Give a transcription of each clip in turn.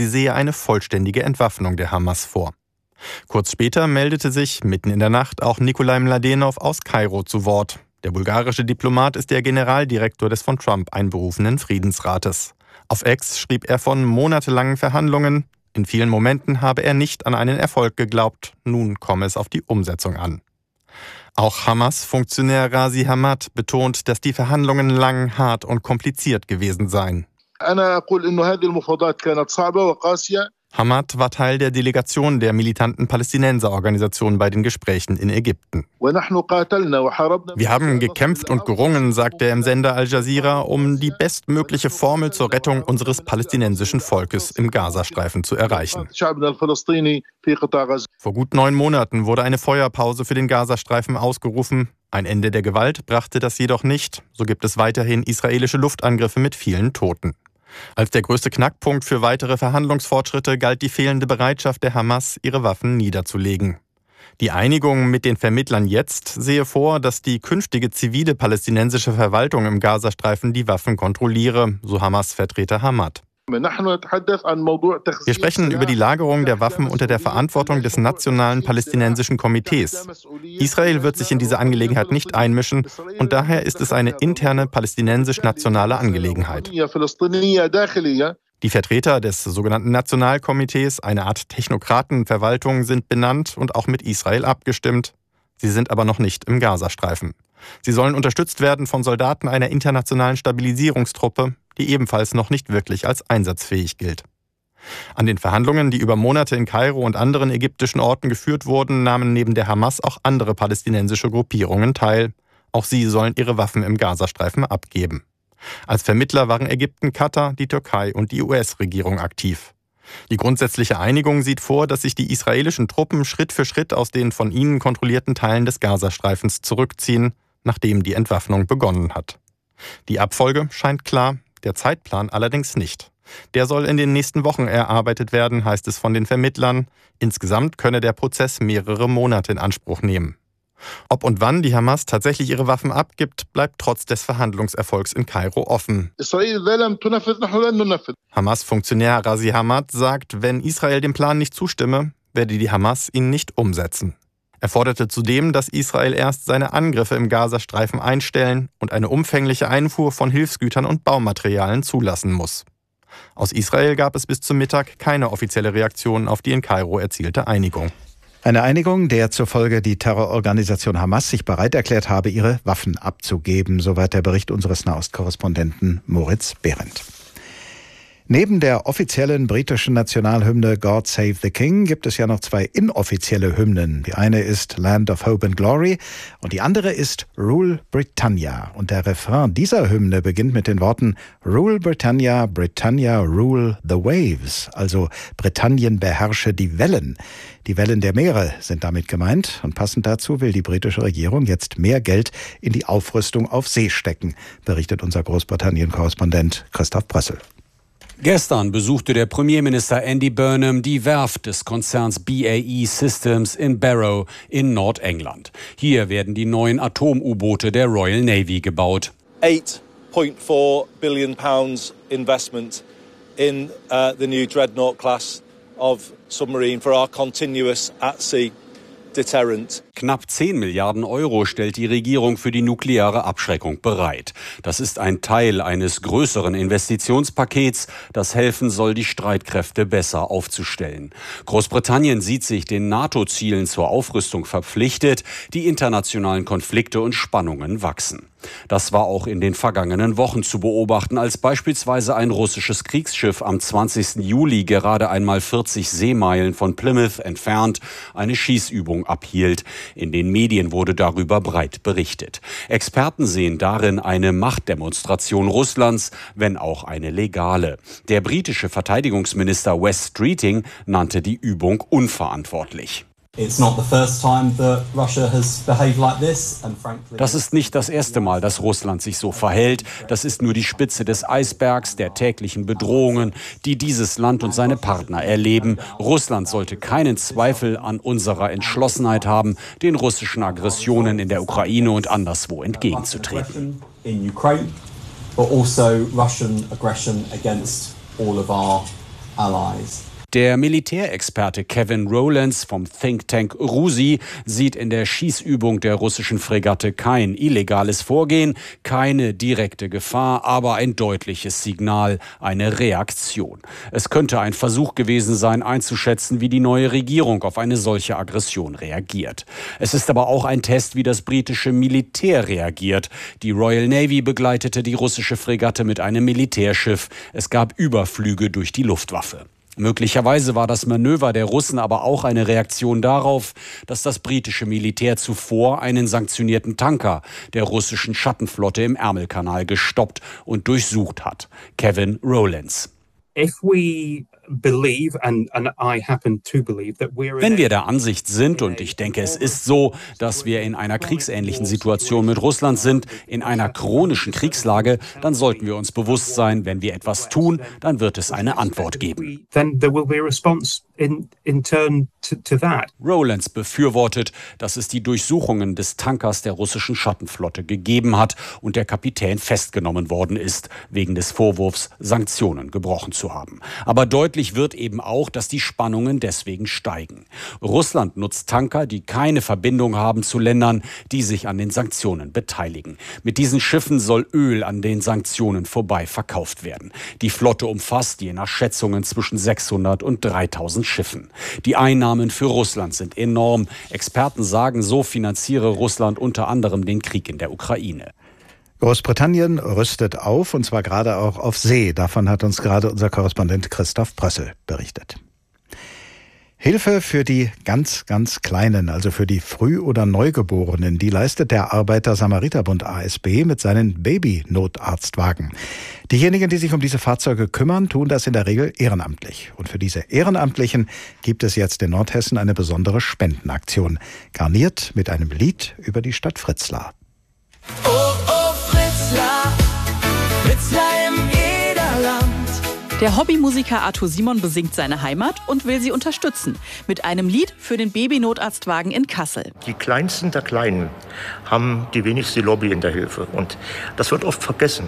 sie sehe eine vollständige Entwaffnung der Hamas vor. Kurz später meldete sich mitten in der Nacht auch Nikolai Mladenov aus Kairo zu Wort. Der bulgarische Diplomat ist der Generaldirektor des von Trump einberufenen Friedensrates. Auf X schrieb er von monatelangen Verhandlungen. In vielen Momenten habe er nicht an einen Erfolg geglaubt. Nun komme es auf die Umsetzung an. Auch Hamas-Funktionär Ghazi Hamad betont, dass die Verhandlungen lang, hart und kompliziert gewesen seien. Hamad war Teil der Delegation der militanten Palästinenserorganisation bei den Gesprächen in Ägypten. Wir haben gekämpft und gerungen, sagte er im Sender Al Jazeera, um die bestmögliche Formel zur Rettung unseres palästinensischen Volkes im Gazastreifen zu erreichen. Vor gut 9 Monaten wurde eine Feuerpause für den Gazastreifen ausgerufen. Ein Ende der Gewalt brachte das jedoch nicht. So gibt es weiterhin israelische Luftangriffe mit vielen Toten. Als der größte Knackpunkt für weitere Verhandlungsfortschritte galt die fehlende Bereitschaft der Hamas, ihre Waffen niederzulegen. Die Einigung mit den Vermittlern jetzt sehe vor, dass die künftige zivile palästinensische Verwaltung im Gazastreifen die Waffen kontrolliere, so Hamas-Vertreter Hamad. Wir sprechen über die Lagerung der Waffen unter der Verantwortung des Nationalen Palästinensischen Komitees. Israel wird sich in diese Angelegenheit nicht einmischen und daher ist es eine interne palästinensisch-nationale Angelegenheit. Die Vertreter des sogenannten Nationalkomitees, eine Art Technokratenverwaltung, sind benannt und auch mit Israel abgestimmt. Sie sind aber noch nicht im Gazastreifen. Sie sollen unterstützt werden von Soldaten einer internationalen Stabilisierungstruppe, die ebenfalls noch nicht wirklich als einsatzfähig gilt. An den Verhandlungen, die über Monate in Kairo und anderen ägyptischen Orten geführt wurden, nahmen neben der Hamas auch andere palästinensische Gruppierungen teil. Auch sie sollen ihre Waffen im Gazastreifen abgeben. Als Vermittler waren Ägypten, Katar, die Türkei und die US-Regierung aktiv. Die grundsätzliche Einigung sieht vor, dass sich die israelischen Truppen Schritt für Schritt aus den von ihnen kontrollierten Teilen des Gazastreifens zurückziehen, nachdem die Entwaffnung begonnen hat. Die Abfolge scheint klar, der Zeitplan allerdings nicht. Der soll in den nächsten Wochen erarbeitet werden, heißt es von den Vermittlern. Insgesamt könne der Prozess mehrere Monate in Anspruch nehmen. Ob und wann die Hamas tatsächlich ihre Waffen abgibt, bleibt trotz des Verhandlungserfolgs in Kairo offen. Hamas-Funktionär Ghazi Hamad sagt, wenn Israel dem Plan nicht zustimme, werde die Hamas ihn nicht umsetzen. Er forderte zudem, dass Israel erst seine Angriffe im Gazastreifen einstellen und eine umfängliche Einfuhr von Hilfsgütern und Baumaterialien zulassen muss. Aus Israel gab es bis zum Mittag keine offizielle Reaktion auf die in Kairo erzielte Einigung. Eine Einigung, der zufolge die Terrororganisation Hamas sich bereit erklärt habe, ihre Waffen abzugeben. Soweit der Bericht unseres Nahostkorrespondenten Moritz Behrendt. Neben der offiziellen britischen Nationalhymne God Save the King gibt es ja noch 2 inoffizielle Hymnen. Die eine ist Land of Hope and Glory und die andere ist Rule Britannia. Und der Refrain dieser Hymne beginnt mit den Worten Rule Britannia, Britannia rule the waves. Also Britannien beherrsche die Wellen. Die Wellen der Meere sind damit gemeint. Und passend dazu will die britische Regierung jetzt mehr Geld in die Aufrüstung auf See stecken, berichtet unser Großbritannien-Korrespondent Christoph Brössel. Gestern besuchte der Premierminister Andy Burnham die Werft des Konzerns BAE Systems in Barrow in Nordengland. Hier werden die neuen Atom-U-Boote der Royal Navy gebaut. £8.4 billion investment in the new Dreadnought class of submarine for our continuous at-sea deterrent. Knapp 10 Milliarden Euro stellt die Regierung für die nukleare Abschreckung bereit. Das ist ein Teil eines größeren Investitionspakets, das helfen soll, die Streitkräfte besser aufzustellen. Großbritannien sieht sich den NATO-Zielen zur Aufrüstung verpflichtet. Die internationalen Konflikte und Spannungen wachsen. Das war auch in den vergangenen Wochen zu beobachten, als beispielsweise ein russisches Kriegsschiff am 20. Juli gerade einmal 40 Seemeilen von Plymouth entfernt eine Schießübung abhielt. In den Medien wurde darüber breit berichtet. Experten sehen darin eine Machtdemonstration Russlands, wenn auch eine legale. Der britische Verteidigungsminister Wes Streeting nannte die Übung unverantwortlich. Das ist nicht das erste Mal, dass Russland sich so verhält. Das ist nur die Spitze des Eisbergs der täglichen Bedrohungen, die dieses Land und seine Partner erleben. Russland sollte keinen Zweifel an unserer Entschlossenheit haben, den russischen Aggressionen in der Ukraine und anderswo entgegenzutreten. allies. Der Militärexperte Kevin Rowlands vom Think Tank RUSI sieht in der Schießübung der russischen Fregatte kein illegales Vorgehen, keine direkte Gefahr, aber ein deutliches Signal, eine Reaktion. Es könnte ein Versuch gewesen sein, einzuschätzen, wie die neue Regierung auf eine solche Aggression reagiert. Es ist aber auch ein Test, wie das britische Militär reagiert. Die Royal Navy begleitete die russische Fregatte mit einem Militärschiff. Es gab Überflüge durch die Luftwaffe. Möglicherweise war das Manöver der Russen aber auch eine Reaktion darauf, dass das britische Militär zuvor einen sanktionierten Tanker der russischen Schattenflotte im Ärmelkanal gestoppt und durchsucht hat. Kevin Rowlands. Wenn wir der Ansicht sind, und ich denke, es ist so, dass wir in einer kriegsähnlichen Situation mit Russland sind, in einer chronischen Kriegslage, dann sollten wir uns bewusst sein, wenn wir etwas tun, dann wird es eine Antwort geben. Rowlands befürwortet, dass es die Durchsuchungen des Tankers der russischen Schattenflotte gegeben hat und der Kapitän festgenommen worden ist, wegen des Vorwurfs, Sanktionen gebrochen zu haben. Aber deutlich wird eben auch, dass die Spannungen deswegen steigen. Russland nutzt Tanker, die keine Verbindung haben zu Ländern, die sich an den Sanktionen beteiligen. Mit diesen Schiffen soll Öl an den Sanktionen vorbei verkauft werden. Die Flotte umfasst je nach Schätzungen zwischen 600 und 3000 Schiffen. Die Einnahmen für Russland sind enorm. Experten sagen, so finanziere Russland unter anderem den Krieg in der Ukraine. Großbritannien rüstet auf, und zwar gerade auch auf See. Davon hat uns gerade unser Korrespondent Christoph Brössel berichtet. Hilfe für die ganz, ganz Kleinen, also für die Früh- oder Neugeborenen, die leistet der Arbeiter-Samariter-Bund ASB mit seinen Baby-Notarztwagen. Diejenigen, die sich um diese Fahrzeuge kümmern, tun das in der Regel ehrenamtlich. Und für diese Ehrenamtlichen gibt es jetzt in Nordhessen eine besondere Spendenaktion, garniert mit einem Lied über die Stadt Fritzlar. Oh, oh, Fritzlar, Fritzlar im Ederland. Der Hobbymusiker Arthur Simon besingt seine Heimat und will sie unterstützen. Mit einem Lied für den Baby-Notarztwagen in Kassel. Die Kleinsten der Kleinen haben die wenigste Lobby in der Hilfe. Und das wird oft vergessen.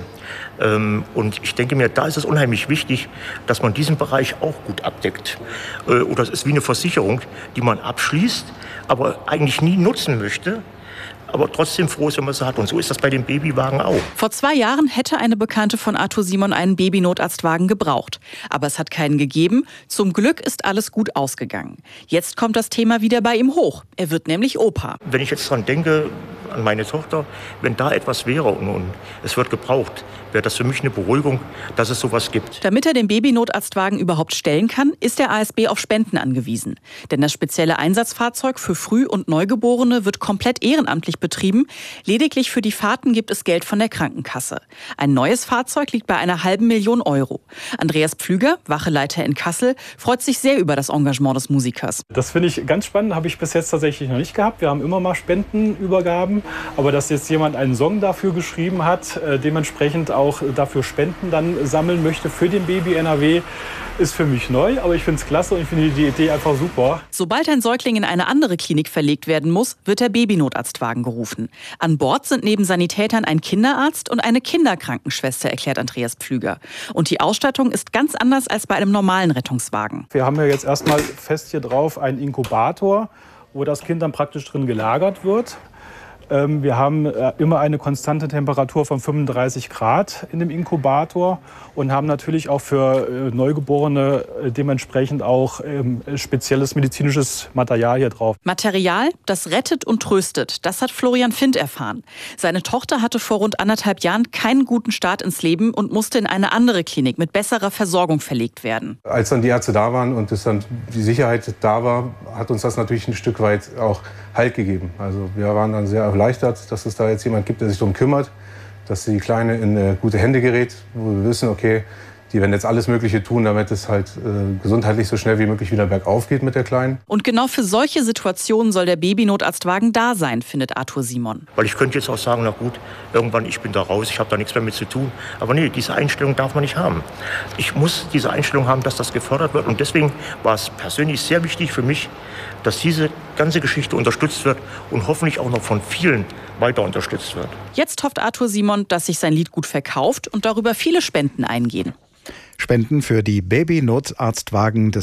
Und ich denke mir, da ist es unheimlich wichtig, dass man diesen Bereich auch gut abdeckt. Oder es ist wie eine Versicherung, die man abschließt, aber eigentlich nie nutzen möchte. Aber trotzdem froh ist, wenn man es hat. Und so ist das bei den Babywagen auch. Vor 2 Jahren hätte eine Bekannte von Arthur Simon einen Baby-Notarztwagen gebraucht. Aber es hat keinen gegeben. Zum Glück ist alles gut ausgegangen. Jetzt kommt das Thema wieder bei ihm hoch. Er wird nämlich Opa. Wenn ich jetzt dran denke, an meine Tochter, wenn da etwas wäre und es wird gebraucht, wäre das für mich eine Beruhigung, dass es sowas gibt. Damit er den Baby-Notarztwagen überhaupt stellen kann, ist der ASB auf Spenden angewiesen. Denn das spezielle Einsatzfahrzeug für Früh- und Neugeborene wird komplett ehrenamtlich betrieben. Lediglich für die Fahrten gibt es Geld von der Krankenkasse. Ein neues Fahrzeug liegt bei einer $500.000 €. Andreas Pflüger, Wacheleiter in Kassel, freut sich sehr über das Engagement des Musikers. Das finde ich ganz spannend, habe ich bis jetzt tatsächlich noch nicht gehabt. Wir haben immer mal Spendenübergaben, aber dass jetzt jemand einen Song dafür geschrieben hat, dementsprechend auch dafür Spenden dann sammeln möchte für den Baby NRW, ist für mich neu, aber ich finde es klasse und ich finde die Idee einfach super. Sobald ein Säugling in eine andere Klinik verlegt werden muss, wird der Baby-Notarztwagen gerufen. An Bord sind neben Sanitätern ein Kinderarzt und eine Kinderkrankenschwester, erklärt Andreas Pflüger. Und die Ausstattung ist ganz anders als bei einem normalen Rettungswagen. Wir haben ja jetzt erstmal fest hier drauf einen Inkubator, wo das Kind dann praktisch drin gelagert wird. Wir haben immer eine konstante Temperatur von 35 Grad in dem Inkubator und haben natürlich auch für Neugeborene dementsprechend auch spezielles medizinisches Material hier drauf. Material, das rettet und tröstet, das hat Florian Findt erfahren. Seine Tochter hatte vor rund 1,5 Jahren keinen guten Start ins Leben und musste in eine andere Klinik mit besserer Versorgung verlegt werden. Als dann die Ärzte da waren und dann die Sicherheit da war, hat uns das natürlich ein Stück weit auch Halt gegeben. Also wir waren dann sehr erleichtert, dass es da jetzt jemand gibt, der sich darum kümmert, dass die Kleine in gute Hände gerät, wo wir wissen, okay, die werden jetzt alles Mögliche tun, damit es halt gesundheitlich so schnell wie möglich wieder bergauf geht mit der Kleinen. Und genau für solche Situationen soll der Baby-Notarztwagen da sein, findet Arthur Simon. Weil ich könnte jetzt auch sagen, na gut, irgendwann, ich bin da raus, ich habe da nichts mehr mit zu tun. Aber nee, diese Einstellung darf man nicht haben. Ich muss diese Einstellung haben, dass das gefördert wird. Und deswegen war es persönlich sehr wichtig für mich, dass diese ganze Geschichte unterstützt wird und hoffentlich auch noch von vielen weiter unterstützt wird. Jetzt hofft Arthur Simon, dass sich sein Lied gut verkauft und darüber viele Spenden eingehen. Spenden für die Baby-Notarztwagen des